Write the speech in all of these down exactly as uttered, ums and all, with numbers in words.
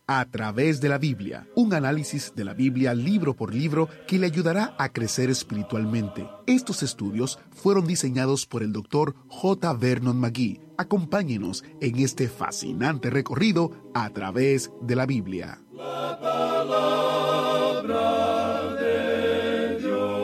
A través de la Biblia, un análisis de la Biblia libro por libro que le ayudará a crecer espiritualmente. Estos estudios fueron diseñados por el doctor J. Vernon McGee. Acompáñenos en este fascinante recorrido a través de la Biblia. La palabra de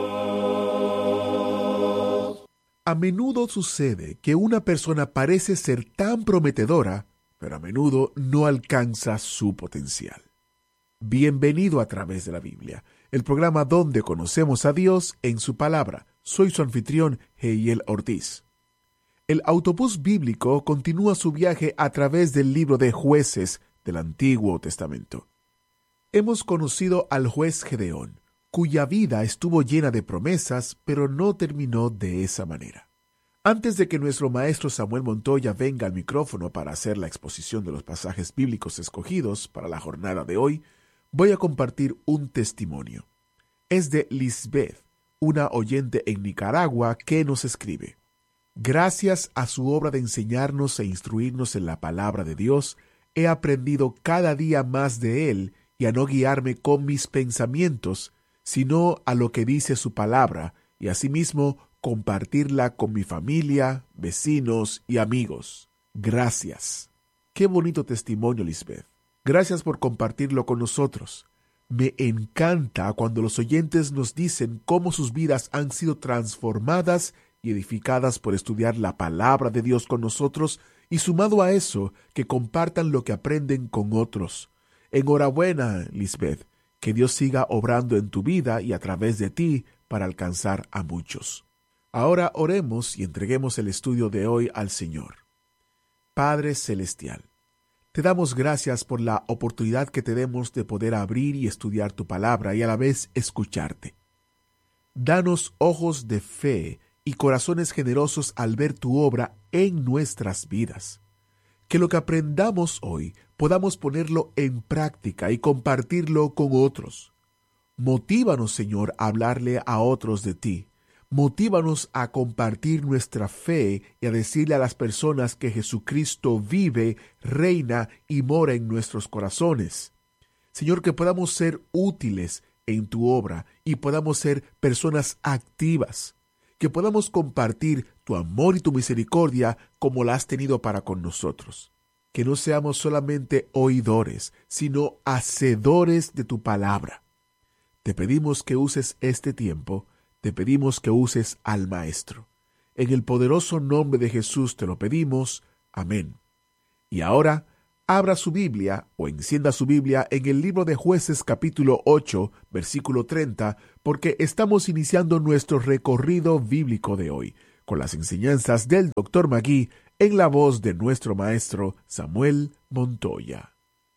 Dios. A menudo sucede que una persona parece ser tan prometedora, pero a menudo no alcanza su potencial. Bienvenido a través de la Biblia, el programa donde conocemos a Dios en su palabra. Soy su anfitrión, Heiel Ortiz. El autobús bíblico continúa su viaje a través del libro de Jueces del Antiguo Testamento. Hemos conocido al juez Gedeón, cuya vida estuvo llena de promesas, pero no terminó de esa manera. Antes de que nuestro maestro Samuel Montoya venga al micrófono para hacer la exposición de los pasajes bíblicos escogidos para la jornada de hoy, voy a compartir un testimonio. Es de Lisbeth, una oyente en Nicaragua, que nos escribe: Gracias a su obra de enseñarnos e instruirnos en la palabra de Dios, he aprendido cada día más de Él y a no guiarme con mis pensamientos, sino a lo que dice su palabra, y asimismo compartirla con mi familia, vecinos y amigos. Gracias. Qué bonito testimonio, Lisbeth. Gracias por compartirlo con nosotros. Me encanta cuando los oyentes nos dicen cómo sus vidas han sido transformadas y edificadas por estudiar la palabra de Dios con nosotros, y sumado a eso, que compartan lo que aprenden con otros. Enhorabuena, Lisbeth. Que Dios siga obrando en tu vida y a través de ti para alcanzar a muchos. Ahora oremos y entreguemos el estudio de hoy al Señor. Padre Celestial, te damos gracias por la oportunidad que tenemos de poder abrir y estudiar tu palabra y a la vez escucharte. Danos ojos de fe y corazones generosos al ver tu obra en nuestras vidas. Que lo que aprendamos hoy podamos ponerlo en práctica y compartirlo con otros. Motívanos, Señor, a hablarle a otros de ti. Motívanos a compartir nuestra fe y a decirle a las personas que Jesucristo vive, reina y mora en nuestros corazones. Señor, que podamos ser útiles en tu obra y podamos ser personas activas. Que podamos compartir tu amor y tu misericordia como la has tenido para con nosotros. Que no seamos solamente oidores, sino hacedores de tu palabra. Te pedimos que uses este tiempo. Te pedimos que uses al Maestro. En el poderoso nombre de Jesús te lo pedimos. Amén. Y ahora, abra su Biblia o encienda su Biblia en el libro de Jueces capítulo ocho, versículo treinta, porque estamos iniciando nuestro recorrido bíblico de hoy, con las enseñanzas del doctor McGee en la voz de nuestro maestro Samuel Montoya.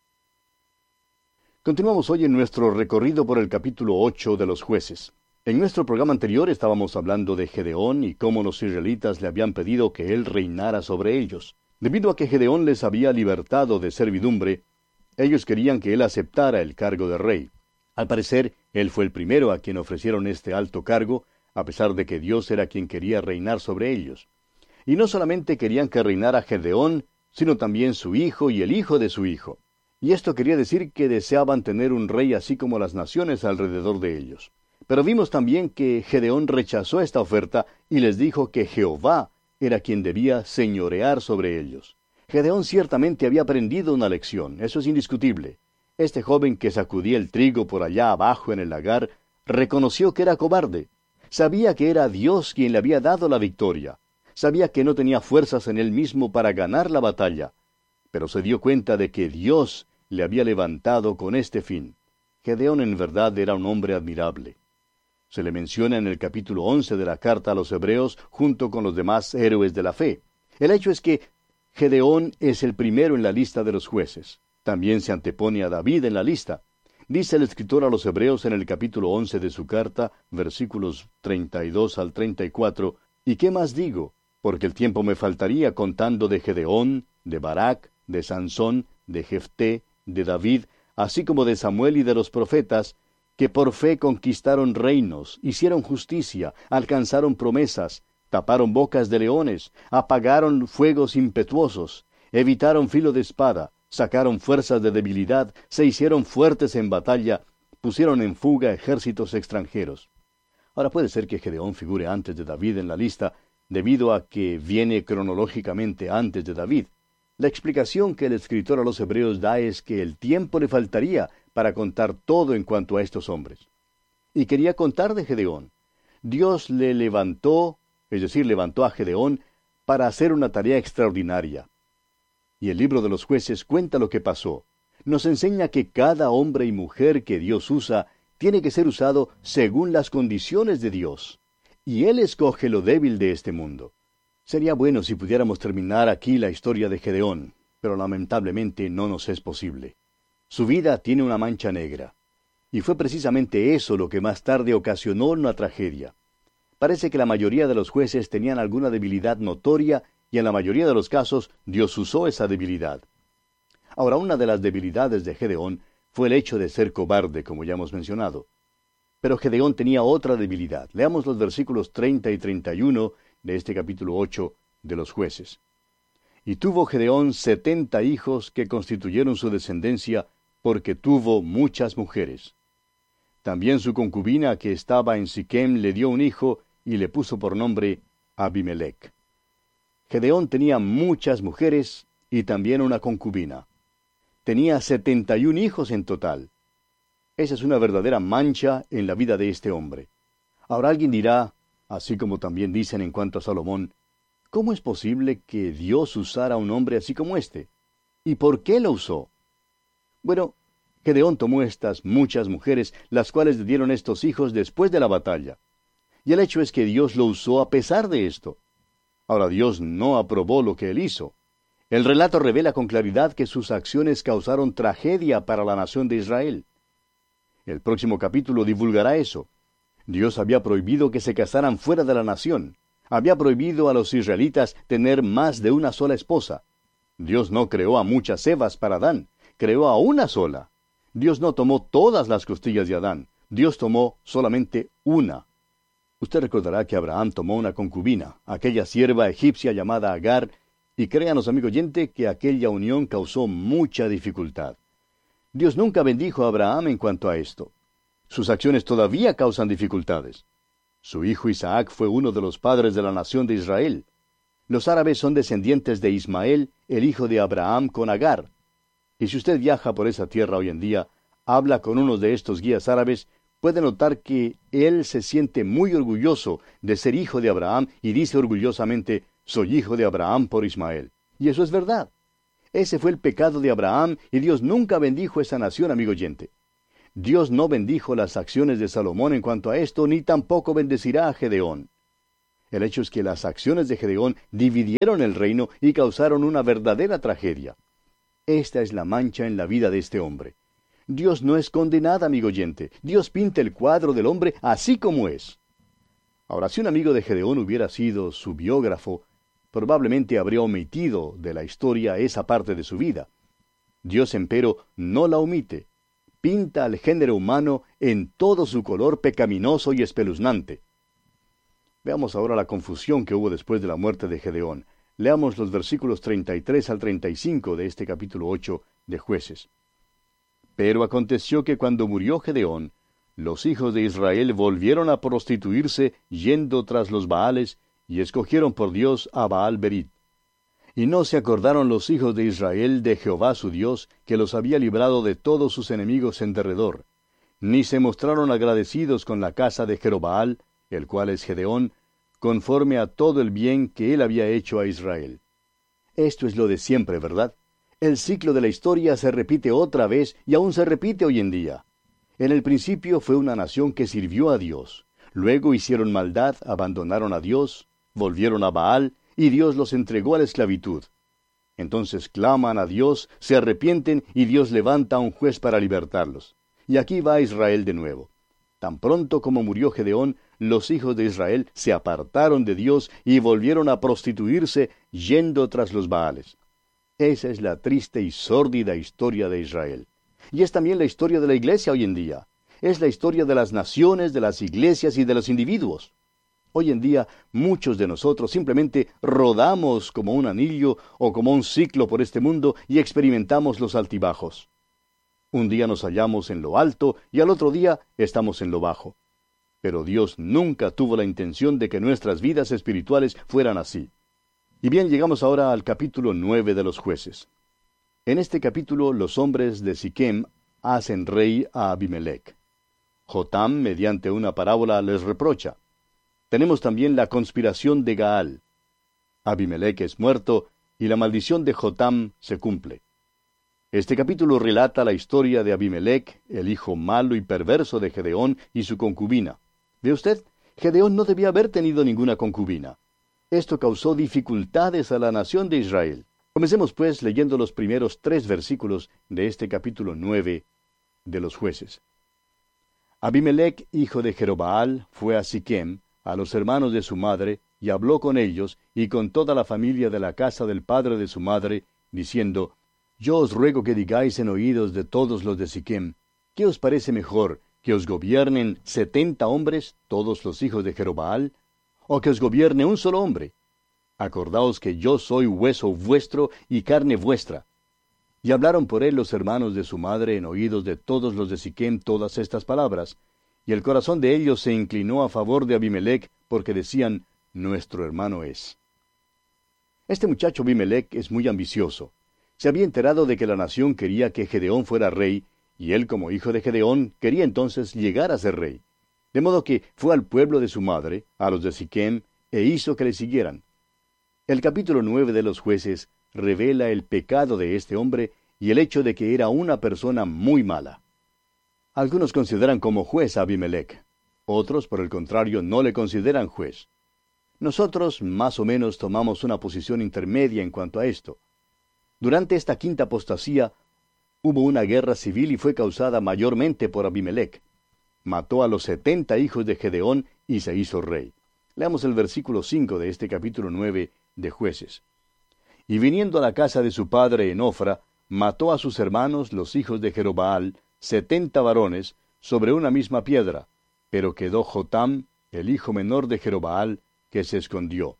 Continuamos hoy en nuestro recorrido por el capítulo ocho de los Jueces. En nuestro programa anterior estábamos hablando de Gedeón y cómo los israelitas le habían pedido que él reinara sobre ellos. Debido a que Gedeón les había libertado de servidumbre, ellos querían que él aceptara el cargo de rey. Al parecer, él fue el primero a quien ofrecieron este alto cargo, a pesar de que Dios era quien quería reinar sobre ellos. Y no solamente querían que reinara Gedeón, sino también su hijo y el hijo de su hijo. Y esto quería decir que deseaban tener un rey así como las naciones alrededor de ellos. Pero vimos también que Gedeón rechazó esta oferta y les dijo que Jehová era quien debía señorear sobre ellos. Gedeón ciertamente había aprendido una lección, eso es indiscutible. Este joven que sacudía el trigo por allá abajo en el lagar, reconoció que era cobarde. Sabía que era Dios quien le había dado la victoria. Sabía que no tenía fuerzas en él mismo para ganar la batalla. Pero se dio cuenta de que Dios le había levantado con este fin. Gedeón en verdad era un hombre admirable. Se le menciona en el capítulo once de la carta a los Hebreos junto con los demás héroes de la fe. El hecho es que Gedeón es el primero en la lista de los jueces. También se antepone a David en la lista. Dice el escritor a los Hebreos en el capítulo once de su carta, versículos treinta y dos al treinta y cuatro, ¿y qué más digo? Porque el tiempo me faltaría contando de Gedeón, de Barak, de Sansón, de Jefté, de David, así como de Samuel y de los profetas, que por fe conquistaron reinos, hicieron justicia, alcanzaron promesas, taparon bocas de leones, apagaron fuegos impetuosos, evitaron filo de espada, Sacaron fuerzas de debilidad, se hicieron fuertes en batalla, pusieron en fuga ejércitos extranjeros. Ahora puede ser que Gedeón figure antes de David en la lista, debido a que viene cronológicamente antes de David. La explicación que el escritor a los Hebreos da es que el tiempo le faltaría para contar todo en cuanto a estos hombres. Y quería contar de Gedeón. Dios le levantó, es decir, levantó a Gedeón para hacer una tarea extraordinaria. Y el libro de los Jueces cuenta lo que pasó. Nos enseña que cada hombre y mujer que Dios usa tiene que ser usado según las condiciones de Dios. Y Él escoge lo débil de este mundo. Sería bueno si pudiéramos terminar aquí la historia de Gedeón, pero lamentablemente no nos es posible. Su vida tiene una mancha negra. Y fue precisamente eso lo que más tarde ocasionó una tragedia. Parece que la mayoría de los jueces tenían alguna debilidad notoria y en la mayoría de los casos Dios usó esa debilidad. Ahora, una de las debilidades de Gedeón fue el hecho de ser cobarde, como ya hemos mencionado. Pero Gedeón tenía otra debilidad. Leamos los versículos treinta y treinta y uno de este capítulo ocho de los Jueces. Y tuvo Gedeón setenta hijos que constituyeron su descendencia, porque tuvo muchas mujeres. También su concubina que estaba en Siquem le dio un hijo y le puso por nombre Abimelech. Gedeón tenía muchas mujeres y también una concubina. Tenía setenta y un hijos en total. Esa es una verdadera mancha en la vida de este hombre. Ahora alguien dirá, así como también dicen en cuanto a Salomón, ¿cómo es posible que Dios usara a un hombre así como este? ¿Y por qué lo usó? Bueno, Gedeón tomó estas muchas mujeres, las cuales le dieron estos hijos después de la batalla. Y el hecho es que Dios lo usó a pesar de esto. Ahora Dios no aprobó lo que él hizo. El relato revela con claridad que sus acciones causaron tragedia para la nación de Israel. El próximo capítulo divulgará eso. Dios había prohibido que se casaran fuera de la nación. Había prohibido a los israelitas tener más de una sola esposa. Dios no creó a muchas Evas para Adán, creó a una sola. Dios no tomó todas las costillas de Adán, Dios tomó solamente una. Usted recordará que Abraham tomó una concubina, aquella sierva egipcia llamada Agar, y créanos, amigo oyente, que aquella unión causó mucha dificultad. Dios nunca bendijo a Abraham en cuanto a esto. Sus acciones todavía causan dificultades. Su hijo Isaac fue uno de los padres de la nación de Israel. Los árabes son descendientes de Ismael, el hijo de Abraham con Agar. Y si usted viaja por esa tierra hoy en día, habla con uno de estos guías árabes, puede notar que él se siente muy orgulloso de ser hijo de Abraham y dice orgullosamente, soy hijo de Abraham por Ismael. Y eso es verdad. Ese fue el pecado de Abraham y Dios nunca bendijo esa nación, amigo oyente. Dios no bendijo las acciones de Salomón en cuanto a esto, ni tampoco bendecirá a Gedeón. El hecho es que las acciones de Gedeón dividieron el reino y causaron una verdadera tragedia. Esta es la mancha en la vida de este hombre. Dios no esconde nada, amigo oyente. Dios pinta el cuadro del hombre así como es. Ahora, si un amigo de Gedeón hubiera sido su biógrafo, probablemente habría omitido de la historia esa parte de su vida. Dios, empero, no la omite. Pinta al género humano en todo su color pecaminoso y espeluznante. Veamos ahora la confusión que hubo después de la muerte de Gedeón. Leamos los versículos treinta y tres al treinta y cinco de este capítulo ocho de Jueces. Pero aconteció que cuando murió Gedeón, los hijos de Israel volvieron a prostituirse yendo tras los Baales, y escogieron por Dios a Baal Berit. Y no se acordaron los hijos de Israel de Jehová su Dios, que los había librado de todos sus enemigos en derredor, ni se mostraron agradecidos con la casa de Jerobaal, el cual es Gedeón, conforme a todo el bien que él había hecho a Israel. Esto es lo de siempre, ¿verdad? El ciclo de la historia se repite otra vez y aún se repite hoy en día. En el principio fue una nación que sirvió a Dios. Luego hicieron maldad, abandonaron a Dios, volvieron a Baal, y Dios los entregó a la esclavitud. Entonces claman a Dios, se arrepienten, y Dios levanta a un juez para libertarlos. Y aquí va Israel de nuevo. Tan pronto como murió Gedeón, los hijos de Israel se apartaron de Dios y volvieron a prostituirse yendo tras los Baales. Esa es la triste y sórdida historia de Israel. Y es también la historia de la iglesia hoy en día. Es la historia de las naciones, de las iglesias y de los individuos. Hoy en día, muchos de nosotros simplemente rodamos como un anillo o como un ciclo por este mundo y experimentamos los altibajos. Un día nos hallamos en lo alto y al otro día estamos en lo bajo. Pero Dios nunca tuvo la intención de que nuestras vidas espirituales fueran así. Y bien, llegamos ahora al capítulo nueve de los Jueces. En este capítulo, los hombres de Siquem hacen rey a Abimelech. Jotam, mediante una parábola, les reprocha. Tenemos también la conspiración de Gaal. Abimelech es muerto y la maldición de Jotam se cumple. Este capítulo relata la historia de Abimelech, el hijo malo y perverso de Gedeón y su concubina. ¿Ve usted? Gedeón no debía haber tenido ninguna concubina. Esto causó dificultades a la nación de Israel. Comencemos pues leyendo los primeros tres versículos de este capítulo nueve de los Jueces. Abimelech, hijo de Jerobaal, fue a Siquem, a los hermanos de su madre, y habló con ellos y con toda la familia de la casa del padre de su madre, diciendo, Yo os ruego que digáis en oídos de todos los de Siquem, ¿qué os parece mejor, que os gobiernen setenta hombres, todos los hijos de Jerobaal, o que os gobierne un solo hombre? Acordaos que yo soy hueso vuestro y carne vuestra. Y hablaron por él los hermanos de su madre en oídos de todos los de Siquem todas estas palabras, y el corazón de ellos se inclinó a favor de Abimelech, porque decían, nuestro hermano es. Este muchacho Abimelech es muy ambicioso. Se había enterado de que la nación quería que Gedeón fuera rey, y él como hijo de Gedeón quería entonces llegar a ser rey. De modo que fue al pueblo de su madre, a los de Siquem, e hizo que le siguieran. El capítulo nueve de los Jueces revela el pecado de este hombre y el hecho de que era una persona muy mala. Algunos consideran como juez a Abimelech. Otros, por el contrario, no le consideran juez. Nosotros, más o menos, tomamos una posición intermedia en cuanto a esto. Durante esta quinta apostasía, hubo una guerra civil y fue causada mayormente por Abimelech. Mató a los setenta hijos de Gedeón y se hizo rey. Leamos el versículo cinco de este capítulo nueve de Jueces. Y viniendo a la casa de su padre en Ofra, mató a sus hermanos, los hijos de Jerobaal, setenta varones, sobre una misma piedra, pero quedó Jotam, el hijo menor de Jerobaal, que se escondió.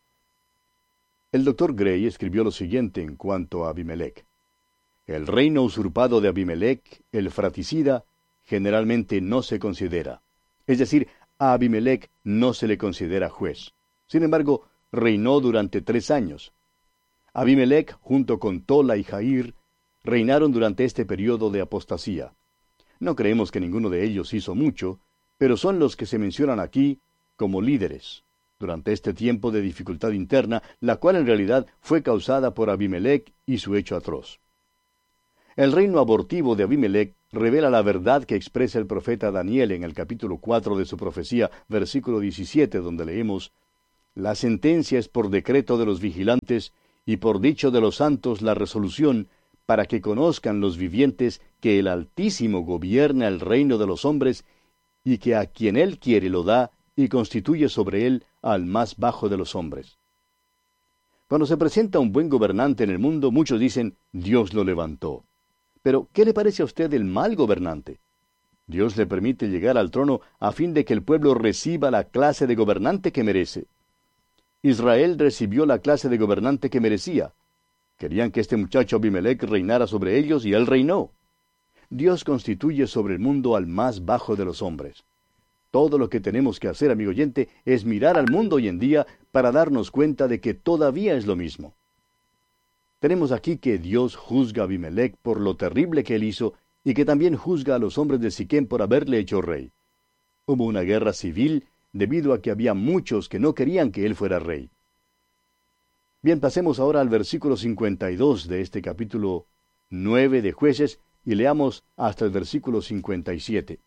El doctor Gray escribió lo siguiente en cuanto a Abimelech. El reino usurpado de Abimelech, el fratricida, generalmente no se considera. Es decir, a Abimelech no se le considera juez. Sin embargo, reinó durante tres años. Abimelech, junto con Tola y Jair, reinaron durante este periodo de apostasía. No creemos que ninguno de ellos hizo mucho, pero son los que se mencionan aquí como líderes, durante este tiempo de dificultad interna, la cual en realidad fue causada por Abimelech y su hecho atroz. El reino abortivo de Abimelech revela la verdad que expresa el profeta Daniel en el capítulo cuatro de su profecía, versículo diecisiete, donde leemos, La sentencia es por decreto de los vigilantes, y por dicho de los santos la resolución, para que conozcan los vivientes que el Altísimo gobierna el reino de los hombres, y que a quien él quiere lo da, y constituye sobre él al más bajo de los hombres. Cuando se presenta un buen gobernante en el mundo, muchos dicen, Dios lo levantó. Pero, ¿qué le parece a usted el mal gobernante? Dios le permite llegar al trono a fin de que el pueblo reciba la clase de gobernante que merece. Israel recibió la clase de gobernante que merecía. Querían que este muchacho Abimelech reinara sobre ellos y él reinó. Dios constituye sobre el mundo al más bajo de los hombres. Todo lo que tenemos que hacer, amigo oyente, es mirar al mundo hoy en día para darnos cuenta de que todavía es lo mismo. Tenemos aquí que Dios juzga a Abimelech por lo terrible que él hizo y que también juzga a los hombres de Siquem por haberle hecho rey. Hubo una guerra civil debido a que había muchos que no querían que él fuera rey. Bien, pasemos ahora al versículo cincuenta y dos de este capítulo nueve de Jueces y leamos hasta el versículo cincuenta y siete.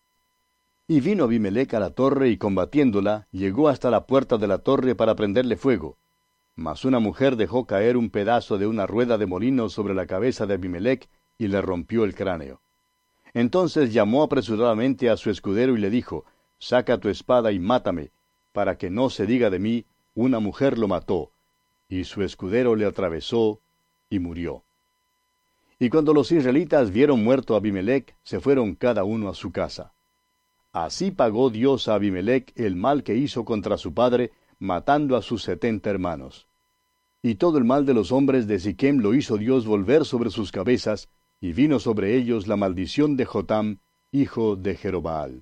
Y vino Abimelech a la torre y combatiéndola, llegó hasta la puerta de la torre para prenderle fuego. Mas una mujer dejó caer un pedazo de una rueda de molino sobre la cabeza de Abimelech y le rompió el cráneo. Entonces llamó apresuradamente a su escudero y le dijo, Saca tu espada y mátame, para que no se diga de mí, una mujer lo mató. Y su escudero le atravesó y murió. Y cuando los israelitas vieron muerto a Abimelech, se fueron cada uno a su casa. Así pagó Dios a Abimelech el mal que hizo contra su padre, matando a sus setenta hermanos. Y todo el mal de los hombres de Siquem lo hizo Dios volver sobre sus cabezas, y vino sobre ellos la maldición de Jotam, hijo de Jerobaal.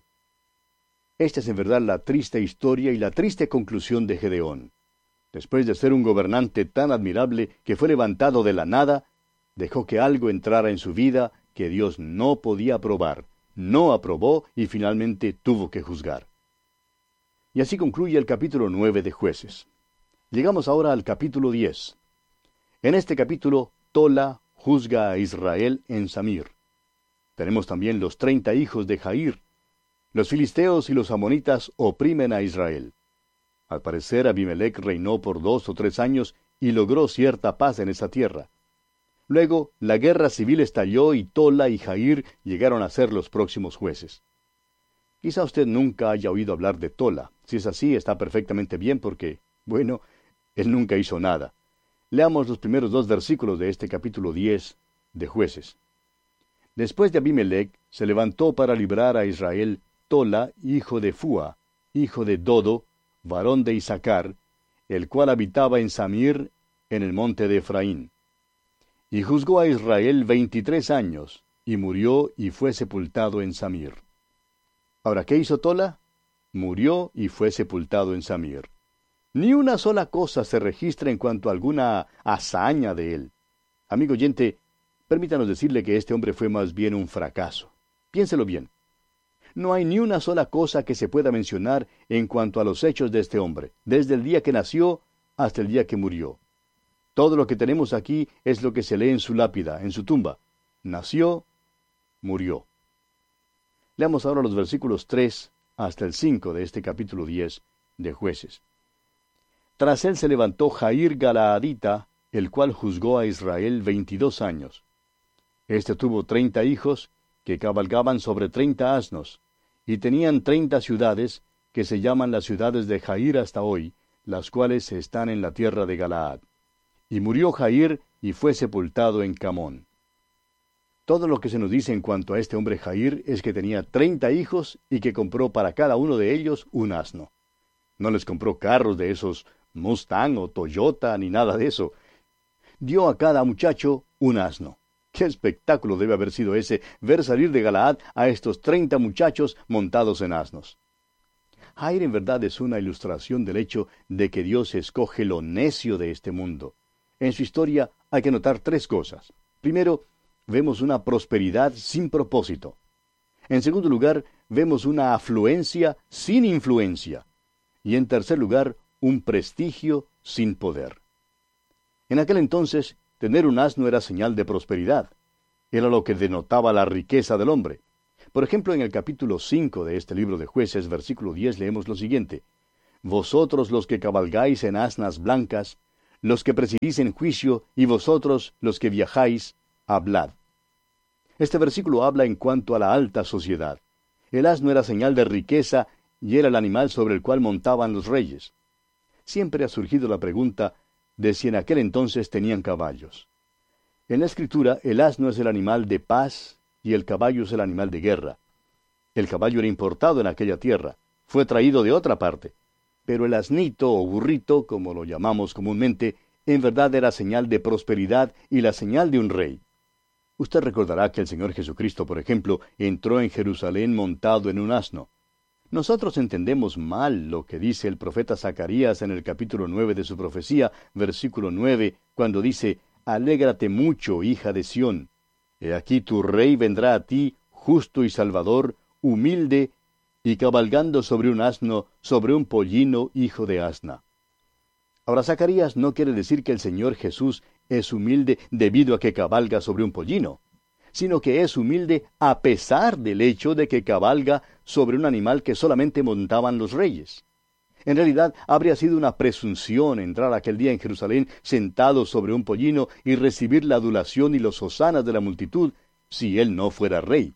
Esta es en verdad la triste historia y la triste conclusión de Gedeón. Después de ser un gobernante tan admirable que fue levantado de la nada, dejó que algo entrara en su vida que Dios no podía aprobar, no aprobó y finalmente tuvo que juzgar. Y así concluye el capítulo nueve de Jueces. Llegamos ahora al capítulo diez. En este capítulo, Tola juzga a Israel en Samir. Tenemos también los treinta hijos de Jair. Los filisteos y los amonitas oprimen a Israel. Al parecer, Abimelech reinó por dos o tres años y logró cierta paz en esa tierra. Luego, la guerra civil estalló y Tola y Jair llegaron a ser los próximos jueces. Quizá usted nunca haya oído hablar de Tola. Si es así, está perfectamente bien porque, bueno, él nunca hizo nada. Leamos los primeros dos versículos de este capítulo diez de Jueces. Después de Abimelech, se levantó para librar a Israel Tola, hijo de Fua, hijo de Dodo, varón de Isaacar, el cual habitaba en Samir, en el monte de Efraín. Y juzgó a Israel veintitrés años, y murió y fue sepultado en Samir. Ahora, ¿qué hizo Tola? Murió y fue sepultado en Samir. Ni una sola cosa se registra en cuanto a alguna hazaña de él. Amigo oyente, permítanos decirle que este hombre fue más bien un fracaso. Piénselo bien. No hay ni una sola cosa que se pueda mencionar en cuanto a los hechos de este hombre, desde el día que nació hasta el día que murió. Todo lo que tenemos aquí es lo que se lee en su lápida, en su tumba. Nació, murió. Leamos ahora los versículos tres hasta el cinco de este capítulo diez de Jueces. Tras él se levantó Jair Galaadita, el cual juzgó a Israel veintidós años. Este tuvo treinta hijos, que cabalgaban sobre treinta asnos, y tenían treinta ciudades, que se llaman las ciudades de Jair hasta hoy, las cuales están en la tierra de Galaad. Y murió Jair, y fue sepultado en Camón. Todo lo que se nos dice en cuanto a este hombre Jair es que tenía treinta hijos y que compró para cada uno de ellos un asno. No les compró carros de esos Mustang o Toyota ni nada de eso. Dio a cada muchacho un asno. ¡Qué espectáculo debe haber sido ese, ver salir de Galaad a estos treinta muchachos montados en asnos! Jair en verdad es una ilustración del hecho de que Dios escoge lo necio de este mundo. En su historia hay que notar tres cosas. Primero, vemos una prosperidad sin propósito. En segundo lugar, vemos una afluencia sin influencia. Y en tercer lugar, un prestigio sin poder. En aquel entonces, tener un asno era señal de prosperidad. Era lo que denotaba la riqueza del hombre. Por ejemplo, en el capítulo cinco de este libro de Jueces, versículo diez, leemos lo siguiente. Vosotros los que cabalgáis en asnas blancas, los que presidís en juicio, y vosotros los que viajáis, hablad. Este versículo habla en cuanto a la alta sociedad. El asno era señal de riqueza y era el animal sobre el cual montaban los reyes. Siempre ha surgido la pregunta de si en aquel entonces tenían caballos. En la Escritura, el asno es el animal de paz y el caballo es el animal de guerra. El caballo era importado en aquella tierra, fue traído de otra parte, pero el asnito o burrito, como lo llamamos comúnmente, en verdad era señal de prosperidad y la señal de un rey. Usted recordará que el Señor Jesucristo, por ejemplo, entró en Jerusalén montado en un asno. Nosotros entendemos mal lo que dice el profeta Zacarías en el capítulo nueve de su profecía, versículo nueve, cuando dice, «Alégrate mucho, hija de Sión. He aquí tu rey vendrá a ti, justo y salvador, humilde, y cabalgando sobre un asno, sobre un pollino, hijo de asna». Ahora, Zacarías no quiere decir que el Señor Jesús es humilde debido a que cabalga sobre un pollino, sino que es humilde a pesar del hecho de que cabalga sobre un animal que solamente montaban los reyes. En realidad, habría sido una presunción entrar aquel día en Jerusalén sentado sobre un pollino y recibir la adulación y los hosanas de la multitud, si él no fuera rey.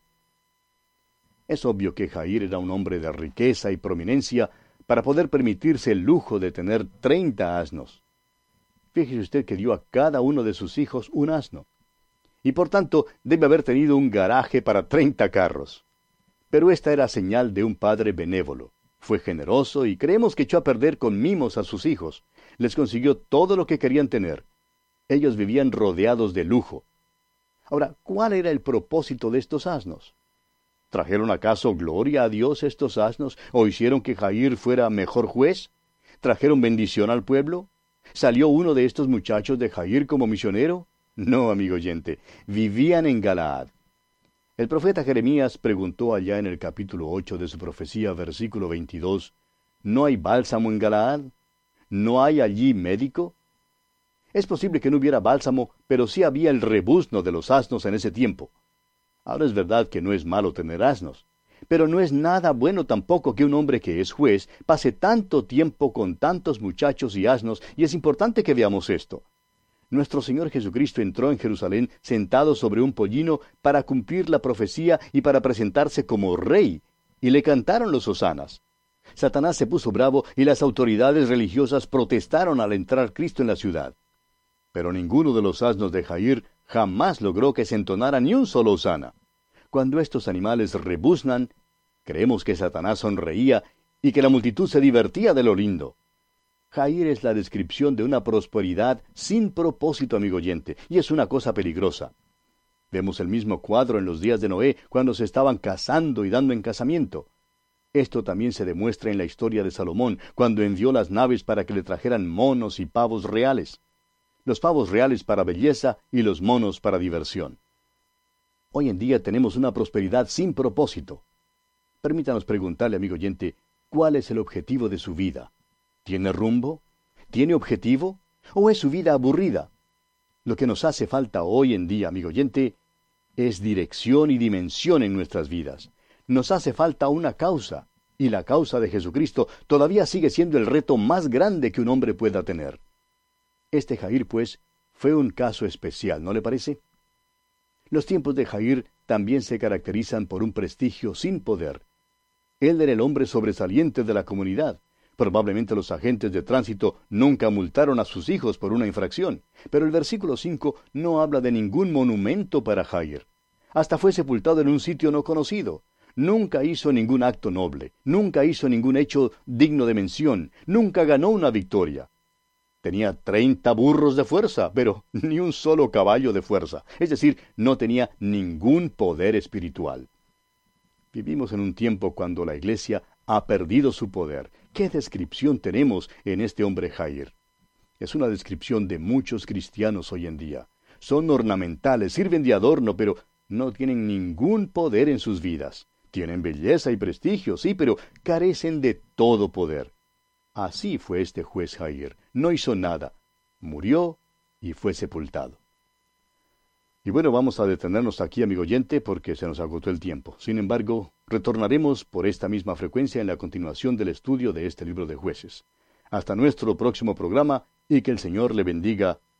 Es obvio que Jair era un hombre de riqueza y prominencia para poder permitirse el lujo de tener treinta asnos. Fíjese usted que dio a cada uno de sus hijos un asno. Y por tanto debe haber tenido un garaje para treinta carros. Pero esta era señal de un padre benévolo. Fue generoso y creemos que echó a perder con mimos a sus hijos. Les consiguió todo lo que querían tener. Ellos vivían rodeados de lujo. Ahora, ¿cuál era el propósito de estos asnos? ¿Trajeron acaso gloria a Dios estos asnos? ¿O hicieron que Jair fuera mejor juez? ¿Trajeron bendición al pueblo? ¿Salió uno de estos muchachos de Jair como misionero? No, amigo oyente, vivían en Galaad. El profeta Jeremías preguntó allá en el capítulo ocho de su profecía, versículo veintidós, ¿no hay bálsamo en Galaad? ¿No hay allí médico? Es posible que no hubiera bálsamo, pero sí había el rebuzno de los asnos en ese tiempo. Ahora es verdad que no es malo tener asnos, pero no es nada bueno tampoco que un hombre que es juez pase tanto tiempo con tantos muchachos y asnos, y es importante que veamos esto. Nuestro Señor Jesucristo entró en Jerusalén sentado sobre un pollino para cumplir la profecía y para presentarse como rey, y le cantaron los hosanas. Satanás se puso bravo y las autoridades religiosas protestaron al entrar Cristo en la ciudad. Pero ninguno de los asnos de Jair jamás logró que se entonara ni un solo hosana. Cuando estos animales rebuznan, creemos que Satanás sonreía y que la multitud se divertía de lo lindo. Jair es la descripción de una prosperidad sin propósito, amigo oyente, y es una cosa peligrosa. Vemos el mismo cuadro en los días de Noé, cuando se estaban casando y dando en casamiento. Esto también se demuestra en la historia de Salomón, cuando envió las naves para que le trajeran monos y pavos reales. Los pavos reales para belleza y los monos para diversión. Hoy en día tenemos una prosperidad sin propósito. Permítanos preguntarle, amigo oyente, ¿cuál es el objetivo de su vida? ¿Tiene rumbo? ¿Tiene objetivo? ¿O es su vida aburrida? Lo que nos hace falta hoy en día, amigo oyente, es dirección y dimensión en nuestras vidas. Nos hace falta una causa, y la causa de Jesucristo todavía sigue siendo el reto más grande que un hombre pueda tener. Este Jair, pues, fue un caso especial, ¿no le parece? Los tiempos de Jair también se caracterizan por un prestigio sin poder. Él era el hombre sobresaliente de la comunidad. Probablemente los agentes de tránsito nunca multaron a sus hijos por una infracción, pero el versículo cinco no habla de ningún monumento para Jair. Hasta fue sepultado en un sitio no conocido. Nunca hizo ningún acto noble, nunca hizo ningún hecho digno de mención, nunca ganó una victoria. Tenía treinta burros de fuerza, pero ni un solo caballo de fuerza. Es decir, no tenía ningún poder espiritual. Vivimos en un tiempo cuando la iglesia ha perdido su poder. ¿Qué descripción tenemos en este hombre Jair? Es una descripción de muchos cristianos hoy en día. Son ornamentales, sirven de adorno, pero no tienen ningún poder en sus vidas. Tienen belleza y prestigio, sí, pero carecen de todo poder. Así fue este juez Jair. No hizo nada. Murió y fue sepultado. Y bueno, vamos a detenernos aquí, amigo oyente, porque se nos agotó el tiempo. Sin embargo, retornaremos por esta misma frecuencia en la continuación del estudio de este libro de Jueces. Hasta nuestro próximo programa, y que el Señor le bendiga